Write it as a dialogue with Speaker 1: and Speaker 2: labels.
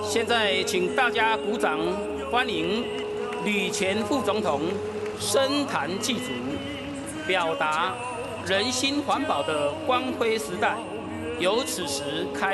Speaker 1: 现在请大家鼓掌欢迎吕前副总统深谈祭祖，表达人心环保的光辉时代。由此时开。